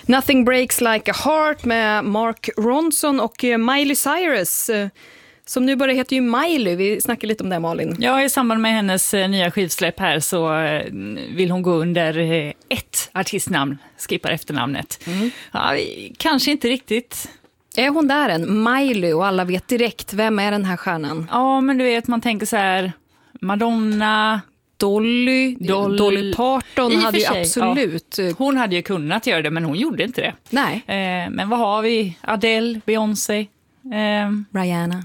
Nothing Breaks Like a Heart med Mark Ronson och Miley Cyrus, som nu bara heter ju Miley. Vi snackar lite om det, Malin. Ja, i samband med hennes nya skivsläpp här så vill hon gå under ett artistnamn, skippar efternamnet. Ja, kanske inte riktigt. Är hon där än? Miley, och alla vet direkt, vem är den här stjärnan? Ja, men du vet, man tänker så här, Madonna, Dolly Parton hade ju absolut... Ja, hon hade ju kunnat göra det, men hon gjorde inte det. Nej. Men vad har vi? Adele, Beyoncé, Rihanna.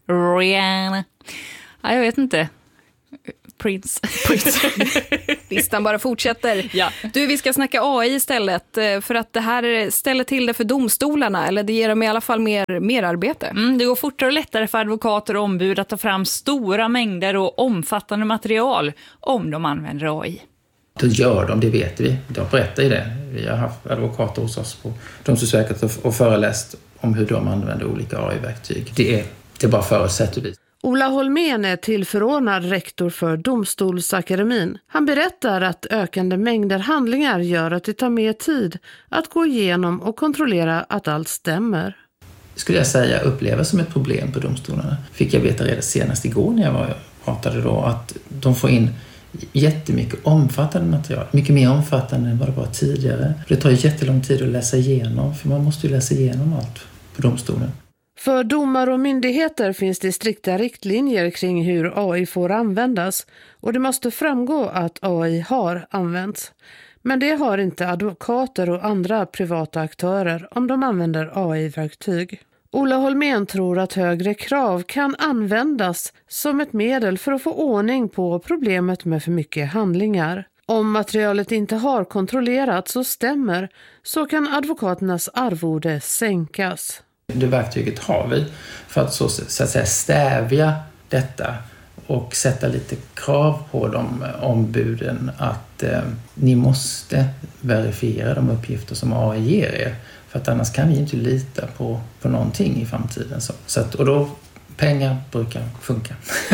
Ja, jag vet inte. Prince. Listan bara fortsätter. Ja. Du, vi ska snacka AI istället, för att det här ställer till det för domstolarna, eller det ger dem i alla fall mer arbete. Det går fortare och lättare för advokater och ombud att ta fram stora mängder och omfattande material om de använder AI. Då gör de, det vet vi. De berättar ju det. Vi har haft advokater hos oss på Domstolsverket och föreläst om hur de använder olika AI-verktyg. Det är bara förutsätter vi. Ola Holmén är tillförordnad rektor för Domstolsakademin. Han berättar att ökande mängder handlingar gör att det tar mer tid att gå igenom och kontrollera att allt stämmer. Skulle jag säga upplevas som ett problem på domstolarna. Fick jag veta redan senast igår när jag pratade då, att de får in jättemycket omfattande material. Mycket mer omfattande än vad det var tidigare. Det tar jättelång tid att läsa igenom, för man måste ju läsa igenom allt på domstolen. För domar och myndigheter finns det strikta riktlinjer kring hur AI får användas, och det måste framgå att AI har använts. Men det har inte advokater och andra privata aktörer om de använder AI-verktyg. Ola Holmén tror att högre krav kan användas som ett medel för att få ordning på problemet med för mycket handlingar. Om materialet inte har kontrollerats och stämmer, så kan advokaternas arvode sänkas. Det verktyget har vi för att så att säga stävja detta och sätta lite krav på de ombuden att ni måste verifiera de uppgifter som AI ger er. För att annars kan vi inte lita på någonting i framtiden. Så att, och då, pengar brukar funka.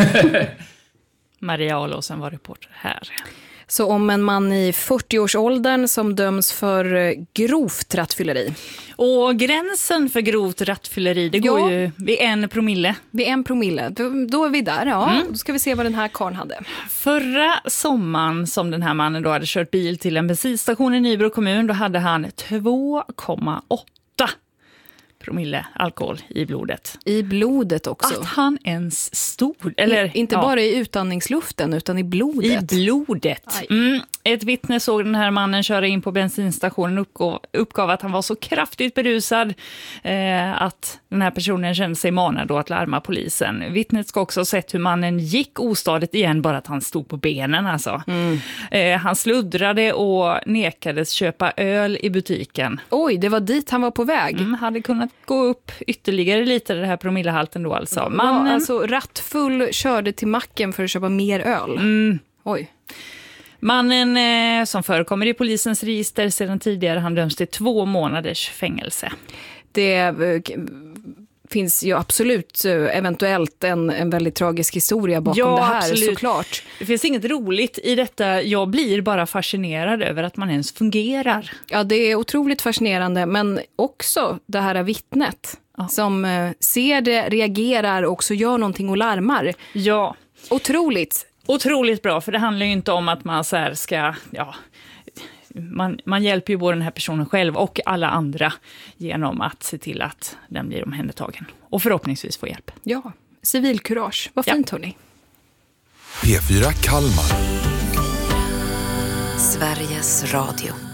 Maria Alåsen var reporter här. Så om en man i 40-årsåldern som döms för grovt rattfylleri. Och gränsen för grovt rattfylleri, det går ju vid 1 promille. Vid 1 promille, då är vi där. Ja. Då ska vi se vad den här karln hade. Förra sommaren som den här mannen då hade kört bil till en bensinstation i Nybro kommun, då hade han 2,8 promille alkohol i blodet. I blodet också. Att han ens stod, eller inte bara i utandningsluften utan i blodet. I blodet. Ett vittne såg den här mannen köra in på bensinstationen och uppgav att han var så kraftigt berusad att den här personen kände sig manad då att larma polisen. Vittnet ska också ha sett hur mannen gick ostadigt igen, bara att han stod på benen alltså. Han sluddrade och nekades köpa öl i butiken. Oj, det var dit han var på väg. Hade kunnat gå upp ytterligare lite det här promillehalten då alltså. Mannen alltså rattfull körde till macken för att köpa mer öl. Oj. Mannen som förekommer i polisens register sedan tidigare, han döms till 2 månaders fängelse. Det finns ju absolut eventuellt en väldigt tragisk historia bakom det här, absolut. Såklart. Det finns inget roligt i detta. Jag blir bara fascinerad över att man ens fungerar. Ja, det är otroligt fascinerande, men också det här vittnet som ser det, reagerar och också gör någonting och larmar. Ja. Otroligt bra, för det handlar ju inte om att man så här ska... Ja, man hjälper ju både den här personen själv och alla andra genom att se till att den blir omhändertagen. Och förhoppningsvis få hjälp. Ja, civilkurage. Vad fint, hörni. P4 Kalmar. Sveriges Radio.